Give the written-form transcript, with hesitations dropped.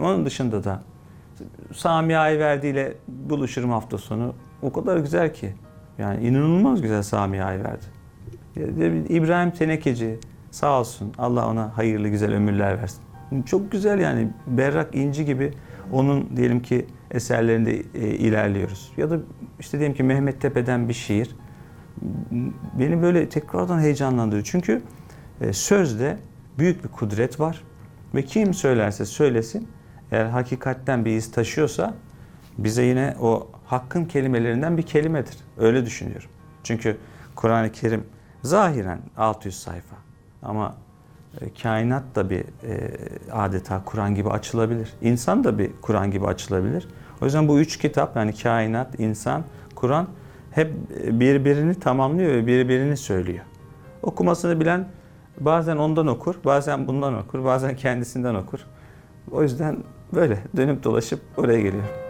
Onun dışında da Sami Ayverdi ile buluşurum hafta sonu. O kadar güzel ki. Yani inanılmaz güzel Sami Ayverdi. İbrahim Tenekeci sağ olsun. Allah ona hayırlı güzel ömürler versin. Çok güzel yani. Berrak inci gibi onun diyelim ki eserlerinde ilerliyoruz. Ya da işte diyelim ki Mehmet Tepe'den bir şiir beni böyle tekrardan heyecanlandırıyor. Çünkü sözde büyük bir kudret var ve kim söylerse söylesin eğer hakikatten bir iz taşıyorsa bize yine o hakkın kelimelerinden bir kelimedir. Öyle düşünüyorum. Çünkü Kur'an-ı Kerim zahiren 600 sayfa ama kainat da bir adeta Kur'an gibi açılabilir. İnsan da bir Kur'an gibi açılabilir. O yüzden bu üç kitap yani kainat, insan, Kur'an hep birbirini tamamlıyor ve birbirini söylüyor. Okumasını bilen bazen ondan okur, bazen bundan okur, bazen kendisinden okur. O yüzden böyle dönüp dolaşıp oraya geliyor.